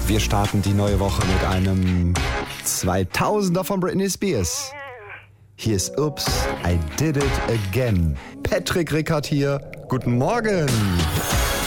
Wir starten die neue Woche mit einem 2000er von Britney Spears. Hier ist Oops, I Did It Again. Patrick Rickard hier. Guten Morgen.